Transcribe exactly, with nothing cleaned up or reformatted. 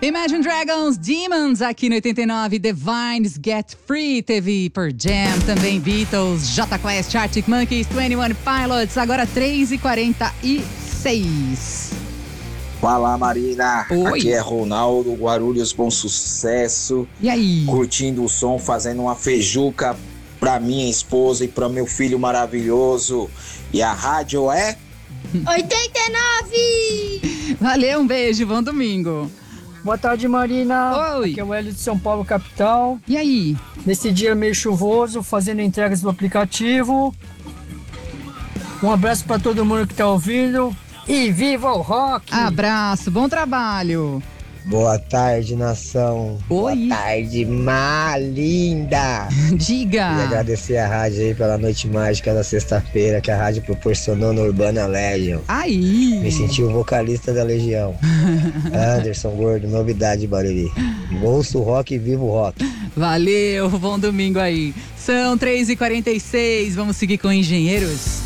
Imagine Dragons, Demons, aqui no oitenta e nove, Divines, Get Free, teve Pearl Jam, também Beatles, Jota Quest, Arctic Monkeys, vinte e um Pilots, agora três e quarenta e seis. Fala, Marina. Oi. Aqui é Ronaldo, Guarulhos, Bom Sucesso. E aí? Curtindo o som, fazendo uma feijuca pra minha esposa e pra meu filho maravilhoso. E a rádio é... oitenta e nove! Valeu, um beijo, bom domingo. Boa tarde, Marina. Oi. Aqui é o Hélio de São Paulo, capital. E aí? Nesse dia meio chuvoso, fazendo entregas do aplicativo. Um abraço para todo mundo que tá ouvindo. E viva o rock! Abraço, bom trabalho. Boa tarde, nação. Oi. Boa tarde, Malinda. Diga. Queria agradecer a rádio aí pela noite mágica da sexta-feira que a rádio proporcionou no Urbana Legion. Aí. Me senti o vocalista da Legião. Anderson Gordo, novidade, Barueri. Ouço o rock e vivo o rock. Valeu, bom domingo aí. São três e quarenta e seis, vamos seguir com Engenheiros.